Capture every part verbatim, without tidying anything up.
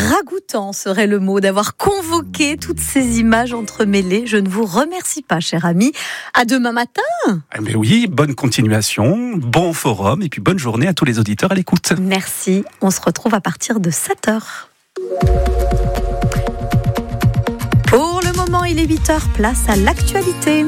Ragoûtant serait le mot d'avoir convoqué toutes ces images entremêlées. Je ne vous remercie pas, cher ami. À demain matin. Ah mais oui, bonne continuation, bon forum et puis bonne journée à tous les auditeurs à l'écoute. Merci. On se retrouve à partir de sept heures. Pour le moment, il est huit heures. Place à l'actualité.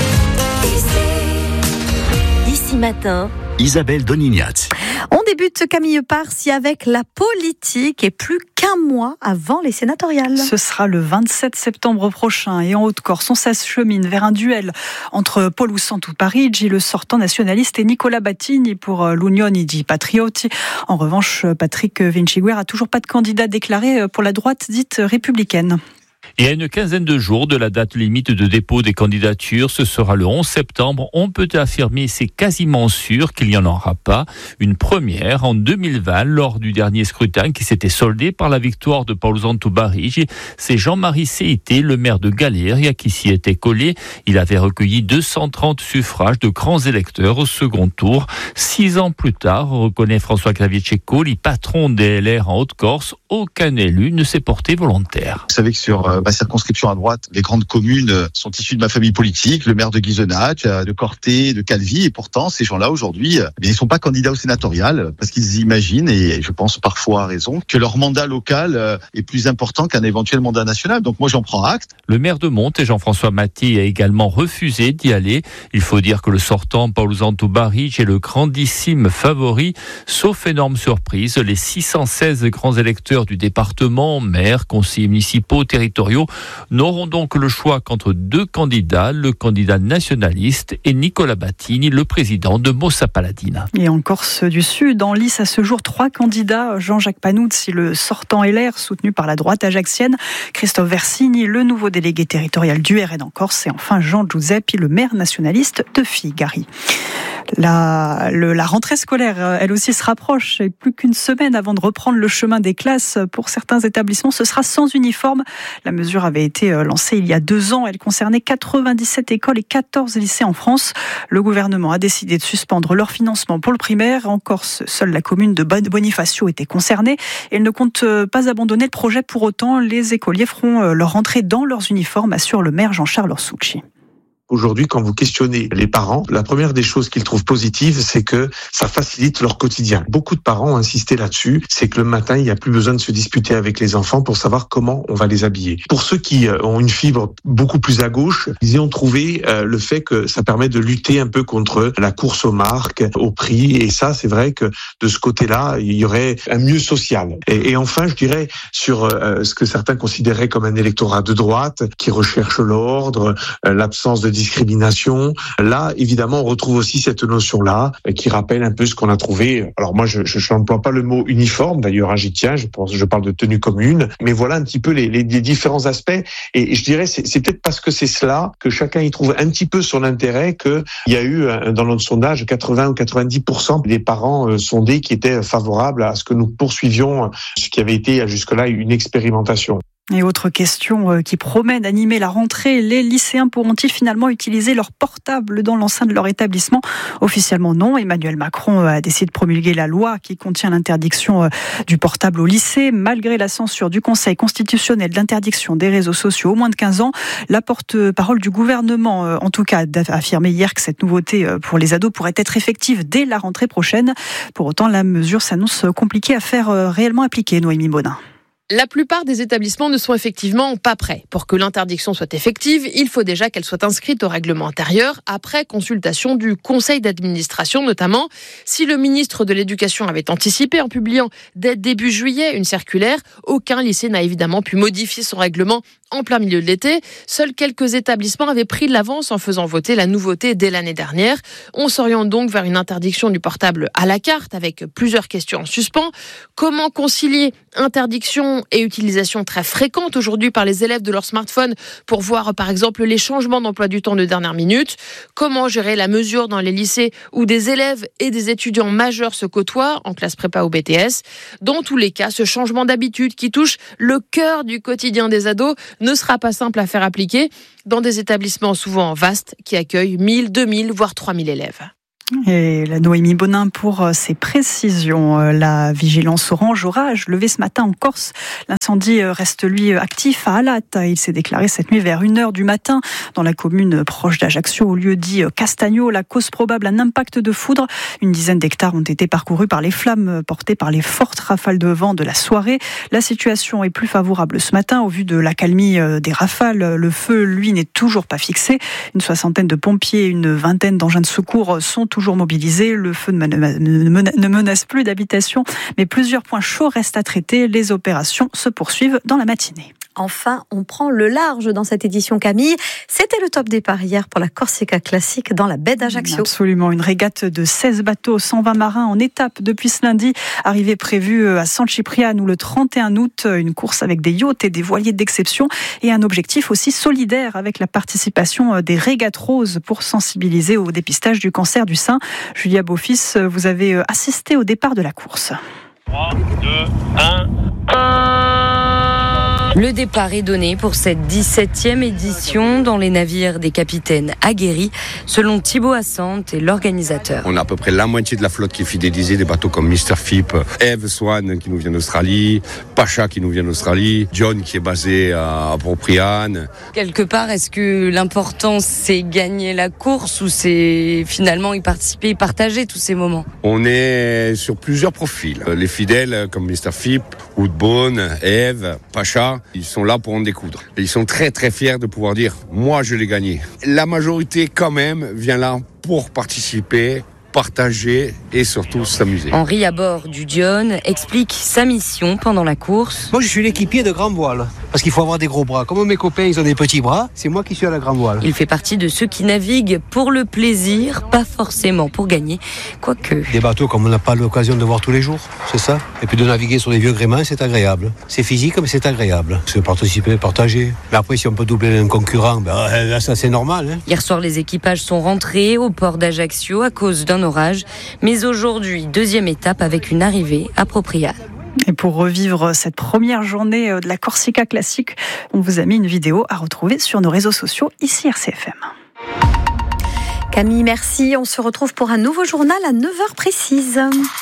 Ici matin, Isabelle Donignat. On débute, Camille Parsi, avec la politique et plus qu'un mois avant les sénatoriales. Ce sera le vingt-sept septembre prochain et en Haute-Corse, on s'achemine vers un duel entre Paolo Santo Parigi, le sortant nationaliste, et Nicola Battini pour l'Unione di Patrioti. En revanche, Patrick Vinciguer a toujours pas de candidat déclaré pour la droite dite républicaine. Et à une quinzaine de jours de la date limite de dépôt des candidatures, ce sera le onze septembre, on peut affirmer, c'est quasiment sûr qu'il n'y en aura pas. Une première en deux mille vingt, lors du dernier scrutin qui s'était soldé par la victoire de Paolo Santo Parigi. C'est Jean-Marie Seité, le maire de Galéria, qui s'y était collé. Il avait recueilli deux cent trente suffrages de grands électeurs au second tour. Six ans plus tard, reconnaît François-Xavier Ceccoli, patron des L R en Haute-Corse, aucun élu ne s'est porté volontaire. Vous savez que sur euh, ma circonscription à droite, les grandes communes sont issues de ma famille politique, le maire de Guisenac, de Corté, de Calvi, et pourtant ces gens-là aujourd'hui, eh bien, ils ne sont pas candidats au sénatorial parce qu'ils imaginent, et je pense parfois à raison, que leur mandat local est plus important qu'un éventuel mandat national. Donc moi j'en prends acte. Le maire de Monte, Jean-François Maty, a également refusé d'y aller. Il faut dire que le sortant Paolo Santo Parigi est le grandissime favori, sauf énorme surprise, les six cent seize grands électeurs du département, maires, conseillers municipaux, territoriaux, n'auront donc le choix qu'entre deux candidats, le candidat nationaliste et Nicola Battini, le président de Mossa Paladina. Et en Corse du Sud, en lice à ce jour, trois candidats, Jean-Jacques Panuzzi, le sortant L R, soutenu par la droite ajaxienne, Christophe Versini, le nouveau délégué territorial du R N en Corse, et enfin Jean Giuseppi, le maire nationaliste de Figari. La, le, la rentrée scolaire, elle aussi, se rapproche. Et plus qu'une semaine avant de reprendre le chemin des classes, pour certains établissements, ce sera sans uniforme. La mesure avait été lancée il y a deux ans. Elle concernait quatre-vingt-dix-sept écoles et quatorze lycées en France. Le gouvernement a décidé de suspendre leur financement pour le primaire. En Corse, seule la commune de Bonifacio était concernée. Elle ne compte pas abandonner le projet pour autant. Les écoliers feront leur rentrée dans leurs uniformes, assure le maire Jean-Charles Orsucci. Aujourd'hui, quand vous questionnez les parents, la première des choses qu'ils trouvent positives, c'est que ça facilite leur quotidien. Beaucoup de parents ont insisté là-dessus, c'est que le matin, il n'y a plus besoin de se disputer avec les enfants pour savoir comment on va les habiller. Pour ceux qui ont une fibre beaucoup plus à gauche, ils y ont trouvé euh, le fait que ça permet de lutter un peu contre la course aux marques, au prix, et ça, c'est vrai que de ce côté-là, il y aurait un mieux social. Et, et enfin, je dirais, sur euh, ce que certains considéraient comme un électorat de droite, qui recherche l'ordre, euh, l'absence de discrimination. Là, évidemment, on retrouve aussi cette notion-là qui rappelle un peu ce qu'on a trouvé. Alors moi, je je n'emploie pas le mot uniforme, d'ailleurs, hein, j'y tiens, je pense, je parle de tenue commune, mais voilà un petit peu les, les, les différents aspects. Et je dirais, c'est, c'est peut-être parce que c'est cela que chacun y trouve un petit peu son intérêt qu'il y a eu, dans notre sondage, quatre-vingts ou quatre-vingt-dix pour cent des parents sondés qui étaient favorables à ce que nous poursuivions ce qui avait été jusque-là une expérimentation. Et autre question qui promet d'animer la rentrée, les lycéens pourront-ils finalement utiliser leur portable dans l'enceinte de leur établissement ? Officiellement non. Emmanuel Macron a décidé de promulguer la loi qui contient l'interdiction du portable au lycée. Malgré la censure du Conseil constitutionnel de l'interdiction des réseaux sociaux aux moins de quinze ans, la porte-parole du gouvernement, en tout cas, a affirmé hier que cette nouveauté pour les ados pourrait être effective dès la rentrée prochaine. Pour autant, la mesure s'annonce compliquée à faire réellement appliquer, Noémie Bonin. La plupart des établissements ne sont effectivement pas prêts. Pour que l'interdiction soit effective, il faut déjà qu'elle soit inscrite au règlement intérieur, après consultation du conseil d'administration notamment. Si le ministre de l'Éducation avait anticipé en publiant dès début juillet une circulaire, aucun lycée n'a évidemment pu modifier son règlement en plein milieu de l'été. Seuls quelques établissements avaient pris de l'avance en faisant voter la nouveauté dès l'année dernière. On s'oriente donc vers une interdiction du portable à la carte, avec plusieurs questions en suspens. Comment concilier interdiction et utilisation très fréquente aujourd'hui par les élèves de leur smartphone pour voir par exemple les changements d'emploi du temps de dernière minute? Comment gérer la mesure dans les lycées où des élèves et des étudiants majeurs se côtoient en classe prépa ou B T S? Dans tous les cas, ce changement d'habitude qui touche le cœur du quotidien des ados ne sera pas simple à faire appliquer dans des établissements souvent vastes qui accueillent mille, deux mille, voire trois mille élèves. Et la Noémie Bonin pour ses précisions. La vigilance orange orage levée ce matin en Corse. L'incendie reste lui actif à Alat. Il s'est déclaré cette nuit vers une heure du matin dans la commune proche d'Ajaccio, au lieu dit Castagno. La cause probable, un impact de foudre. Une dizaine d'hectares ont été parcourus par les flammes portées par les fortes rafales de vent de la soirée. La situation est plus favorable ce matin au vu de l'accalmie des rafales. Le feu, lui, n'est toujours pas fixé. Une soixantaine de pompiers et une vingtaine d'engins de secours sont toujours mobilisés. Le feu ne menace plus d'habitation, mais plusieurs points chauds restent à traiter. Les opérations se poursuivent dans la matinée. Enfin, on prend le large dans cette édition, Camille. C'était le top départ hier pour la Corsica Classique dans la baie d'Ajaccio. Absolument, une régate de seize bateaux, cent vingt marins en étape depuis ce lundi. Arrivée prévue à San Cipriano le trente et un août. Une course avec des yachts et des voiliers d'exception et un objectif aussi solidaire avec la participation des régates roses pour sensibiliser au dépistage du cancer du sein. Julia Beaufils, vous avez assisté au départ de la course. trois, deux, un... Le départ est donné pour cette dix-septième édition dans les navires des capitaines aguerris, selon Thibaut Assante et l'organisateur. On a à peu près la moitié de la flotte qui est fidélisée, des bateaux comme mister Phipp, Eve Swan qui nous vient d'Australie, Pacha qui nous vient d'Australie, John qui est basé à Propriane. Quelque part, est-ce que l'important c'est gagner la course ou c'est finalement y participer et partager tous ces moments? On est sur plusieurs profils. Les fidèles comme mister Phipp, Woodbone, Eve, Pacha, ils sont là pour en découdre. Et ils sont très très fiers de pouvoir dire « moi je l'ai gagné ». La majorité quand même vient là pour participer, partager et surtout s'amuser. Henri, à bord du Dione, explique sa mission pendant la course. Moi je suis l'équipier de grande voile, parce qu'il faut avoir des gros bras. Comme mes copains ils ont des petits bras, c'est moi qui suis à la grande voile. Il fait partie de ceux qui naviguent pour le plaisir, pas forcément pour gagner, quoique... Des bateaux comme on n'a pas l'occasion de voir tous les jours, c'est ça. Et puis de naviguer sur des vieux gréments, c'est agréable. C'est physique mais c'est agréable. C'est participer, partager. Mais après si on peut doubler un concurrent, ben, là ça c'est normal. Hein. Hier soir les équipages sont rentrés au port d'Ajaccio à cause d'un orage. Mais aujourd'hui, deuxième étape avec une arrivée à Propriane. Et pour revivre cette première journée de la Corsica Classique, on vous a mis une vidéo à retrouver sur nos réseaux sociaux, ici R C F M. Camille, merci. On se retrouve pour un nouveau journal à neuf heures précises.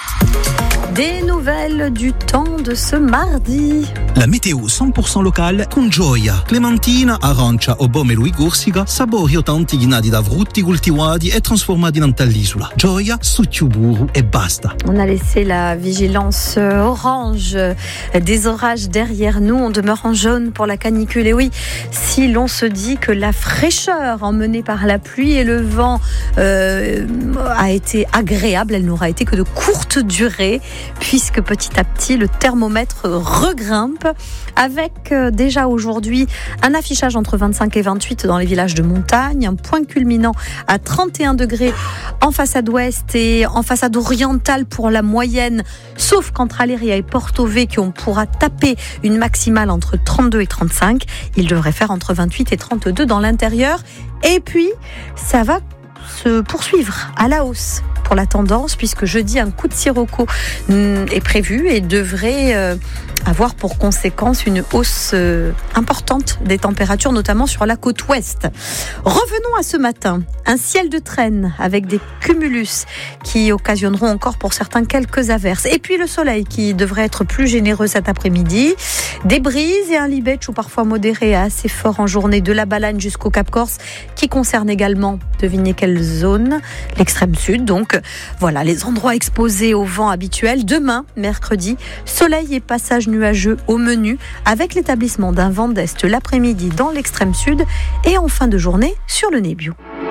Des nouvelles du temps de ce mardi. La météo cent pour cent locale con gioia. Clementina, arancia o pomelo e corsica, sapori o tanti ghinati da frutti coltivati e trasformati in all'isola. Gioia, succiuburu e basta. On a laissé la vigilance orange des orages derrière nous. On demeure en jaune pour la canicule. Et oui, si l'on se dit que la fraîcheur emmenée par la pluie et le vent euh, a été agréable, elle n'aura été que de courte durée, puisque petit à petit le thermomètre regrimpe avec euh, déjà aujourd'hui un affichage entre vingt-cinq et vingt-huit dans les villages de montagne, un point culminant à trente et un degrés en façade ouest et en façade orientale pour la moyenne, sauf qu'entre Aléria et Porto Vecchio on pourra taper une maximale entre trente-deux et trente-cinq. Il devrait faire entre vingt-huit et trente-deux dans l'intérieur, et puis ça va se poursuivre à la hausse pour la tendance, puisque jeudi un coup de sirocco est prévu et devrait euh, avoir pour conséquence une hausse euh, importante des températures, notamment sur la côte ouest. Revenons à ce matin. Un ciel de traîne avec des cumulus qui occasionneront encore pour certains quelques averses. Et puis le soleil qui devrait être plus généreux cet après-midi. Des brises et un libetcho parfois modéré à assez fort en journée de la Balagne jusqu'au Cap Corse, qui concerne également, devinez quelle zone, l'extrême sud. Donc voilà les endroits exposés au vent habituel. Demain, mercredi, soleil et passage nuageux au menu, avec l'établissement d'un vent d'est l'après-midi dans l'extrême sud et en fin de journée sur le Nebbio.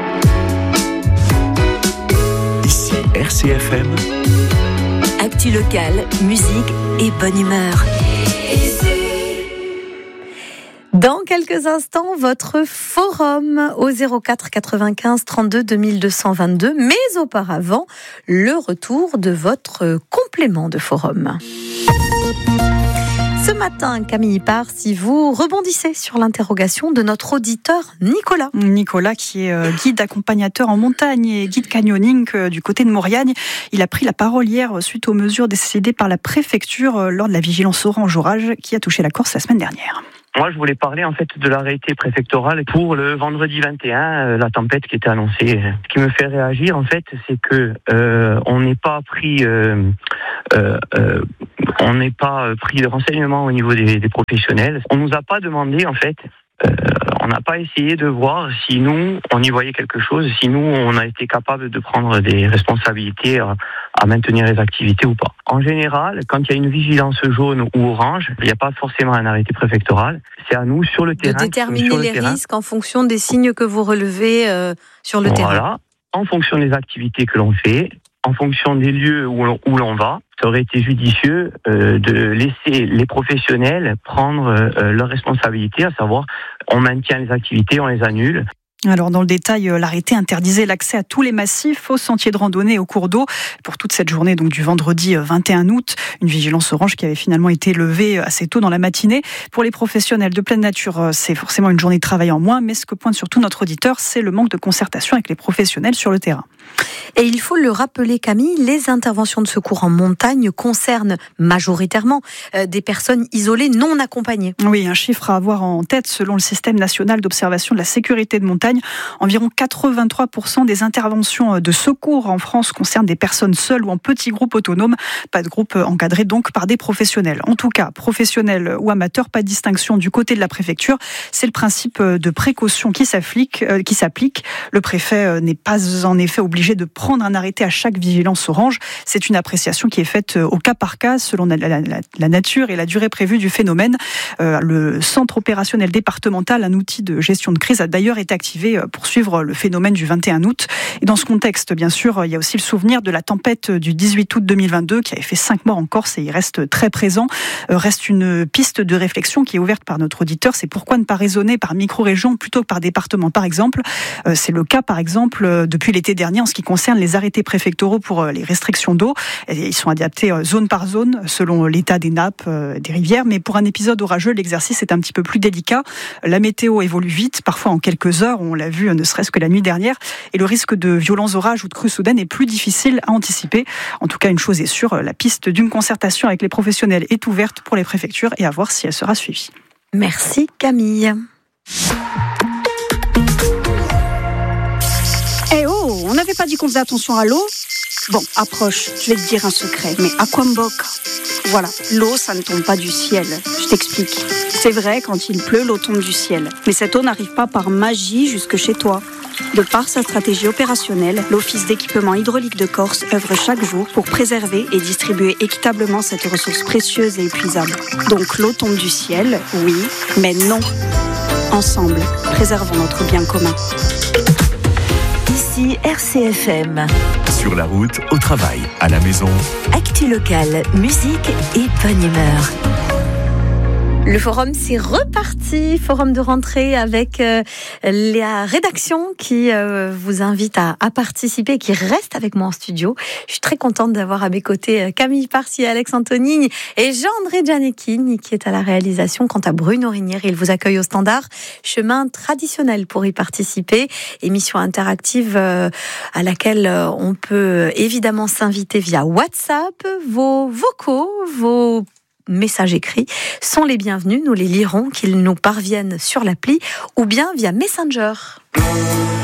Ici R C F M. Actu locale, musique et bonne humeur. Dans quelques instants, votre forum au zéro quatre quatre-vingt-quinze trente-deux deux mille deux cent vingt-deux, mais auparavant, le retour de votre complément de forum. Ce matin, Camille Part, si vous rebondissez sur l'interrogation de notre auditeur Nicolas. Nicolas qui est guide accompagnateur en montagne et guide canyoning du côté de Mauriagne. Il a pris la parole hier suite aux mesures décidées par la préfecture lors de la vigilance orange orage qui a touché la Corse la semaine dernière. Moi, je voulais parler en fait de l'arrêté préfectoral pour le vendredi vingt et un, euh, la tempête qui était annoncée. Ce qui me fait réagir, en fait, c'est que euh, on n'est pas pris, euh, euh, euh, on n'est pas pris de renseignements au niveau des, des professionnels. On nous a pas demandé, en fait. Euh, on n'a pas essayé de voir si nous, on y voyait quelque chose, si nous, on a été capable de prendre des responsabilités à, à maintenir les activités ou pas. En général, quand il y a une vigilance jaune ou orange, il n'y a pas forcément un arrêté préfectoral. C'est à nous, sur le terrain, de déterminer sur le les terrain. risques en fonction des signes que vous relevez euh, sur le voilà. terrain. En fonction des activités que l'on fait, en fonction des lieux où l'on, où l'on va, ça aurait été judicieux euh, de laisser les professionnels prendre euh, leurs responsabilités, à savoir on maintient les activités, on les annule. Alors dans le détail, l'arrêté interdisait l'accès à tous les massifs, aux sentiers de randonnée et aux cours d'eau pour toute cette journée donc du vendredi vingt et un août. Une vigilance orange qui avait finalement été levée assez tôt dans la matinée. Pour les professionnels de pleine nature, c'est forcément une journée de travail en moins, mais ce que pointe surtout notre auditeur, c'est le manque de concertation avec les professionnels sur le terrain. Et il faut le rappeler, Camille, les interventions de secours en montagne concernent majoritairement des personnes isolées non accompagnées. Oui, un chiffre à avoir en tête selon le système national d'observation de la sécurité de montagne. Environ quatre-vingt-trois pour cent des interventions de secours en France concernent des personnes seules ou en petits groupes autonomes, pas de groupe encadré donc par des professionnels. En tout cas, professionnels ou amateurs, pas de distinction du côté de la préfecture. C'est le principe de précaution qui s'applique. Euh, qui s'applique. Le préfet n'est pas en effet obligé de prendre un arrêté à chaque vigilance orange. C'est une appréciation qui est faite au cas par cas selon la, la, la nature et la durée prévue du phénomène. Euh, le centre opérationnel départemental, un outil de gestion de crise, a d'ailleurs été activé pour suivre le phénomène du vingt et un août. Et dans ce contexte, bien sûr, il y a aussi le souvenir de la tempête du dix-huit août deux mille vingt-deux qui avait fait cinq morts en Corse et il reste très présent. Euh, reste une piste de réflexion qui est ouverte par notre auditeur. C'est pourquoi ne pas raisonner par micro-région plutôt que par département, par exemple. Euh, c'est le cas, par exemple, euh, depuis l'été dernier en ce qui concerne les arrêtés préfectoraux pour euh, les restrictions d'eau. Et ils sont adaptés euh, zone par zone selon l'état des nappes, euh, des rivières. Mais pour un épisode orageux, l'exercice est un petit peu plus délicat. La météo évolue vite, parfois en quelques heures. On l'a vu ne serait-ce que la nuit dernière. Et le risque de violents orages ou de crues soudaines est plus difficile à anticiper. En tout cas, une chose est sûre, la piste d'une concertation avec les professionnels est ouverte pour les préfectures et à voir si elle sera suivie. Merci Camille. Eh oh, on n'avait pas dit qu'on faisait attention à l'eau ? Bon, approche, je vais te dire un secret, mais Aquamboc, voilà, l'eau, ça ne tombe pas du ciel. Je t'explique. C'est vrai, quand il pleut, l'eau tombe du ciel. Mais cette eau n'arrive pas par magie jusque chez toi. De par sa stratégie opérationnelle, l'Office d'équipement hydraulique de Corse œuvre chaque jour pour préserver et distribuer équitablement cette ressource précieuse et épuisable. Donc l'eau tombe du ciel, oui, mais non. Ensemble, préservons notre bien commun. Ici R C F M. Sur la route, au travail, à la maison. Actu locale, musique et bonne humeur. Le forum, c'est reparti. Forum de rentrée avec euh, la rédaction qui euh, vous invite à, à participer, qui reste avec moi en studio. Je suis très contente d'avoir à mes côtés Camille Parcier, Alex Antonini et Jean-André Gianecchini qui est à la réalisation. Quant à Bruno Rinieri, il vous accueille au standard. Chemin traditionnel pour y participer. Émission interactive euh, à laquelle on peut évidemment s'inviter via WhatsApp. Vos vocaux, vos messages écrits sont les bienvenus. Nous les lirons, qu'ils nous parviennent sur l'appli ou bien via Messenger.